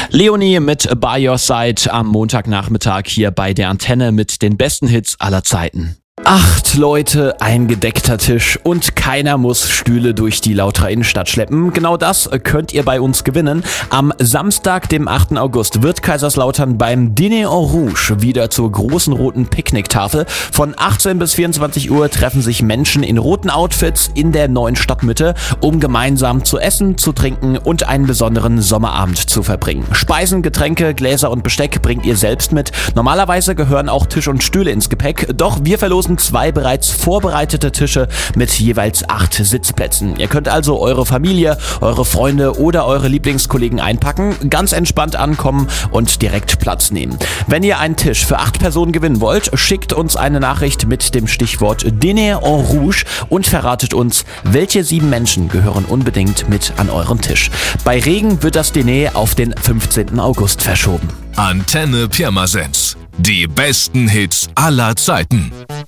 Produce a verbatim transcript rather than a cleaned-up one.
Leonie mit By Your Side am Montagnachmittag hier bei der Antenne mit den besten Hits aller Zeiten. Acht Leute, ein gedeckter Tisch und keiner muss Stühle durch die Lauterer Innenstadt schleppen. Genau das könnt ihr bei uns gewinnen. Am Samstag, dem achten August, wird Kaiserslautern beim Dîner en Rouge wieder zur großen roten Picknicktafel. Von achtzehn bis vierundzwanzig Uhr treffen sich Menschen in roten Outfits in der neuen Stadtmitte, um gemeinsam zu essen, zu trinken und einen besonderen Sommerabend zu verbringen. Speisen, Getränke, Gläser und Besteck bringt ihr selbst mit. Normalerweise gehören auch Tisch und Stühle ins Gepäck, doch wir verlosen zwei bereits vorbereitete Tische mit jeweils acht Sitzplätzen. Ihr könnt also eure Familie, eure Freunde oder eure Lieblingskollegen einpacken, ganz entspannt ankommen und direkt Platz nehmen. Wenn ihr einen Tisch für acht Personen gewinnen wollt, schickt uns eine Nachricht mit dem Stichwort Dîner en Rouge und verratet uns, welche sieben Menschen gehören unbedingt mit an euren Tisch. Bei Regen wird das Dîner auf den fünfzehnten August verschoben. Antenne Pirmasens. Die besten Hits aller Zeiten.